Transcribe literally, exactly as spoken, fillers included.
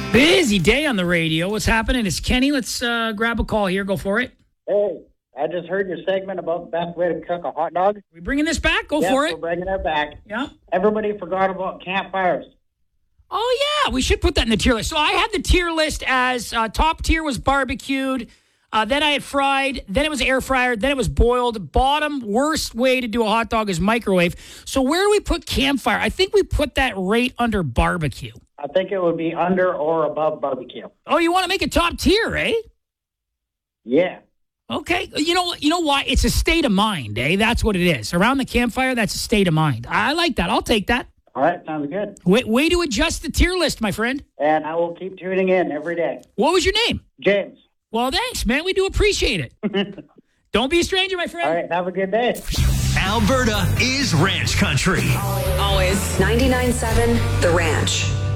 Busy day on the radio. What's happening? It's Kenny. Let's uh, grab a call here. Go for it. Hey, I just heard your segment about the best way to cook a hot dog. We bringing this back? Go Yes, for we're it. bringing it back. Yeah. Everybody forgot about campfires. Oh, yeah. We should put that in the tier list. So I had the tier list as uh, top tier was barbecued. Uh, then I had fried. Then it was air fryer. Then it was boiled. Bottom, worst way to do a hot dog is microwave. So where do we put campfire? I think we put that right under barbecue. I think it would be under or above barbecue. Oh, you want to make it top tier, eh? Yeah. Okay. You know you know why? It's a state of mind, eh? That's what it is. Around the campfire, that's a state of mind. I like that. I'll take that. All right, sounds good. Way, way to adjust the tier list, my friend. And I will keep tuning in every day. What was your name? James. Well, thanks, man. We do appreciate it. Don't be a stranger, my friend. All right, have a good day. Alberta is ranch country. Always. ninety-nine point seven The Ranch.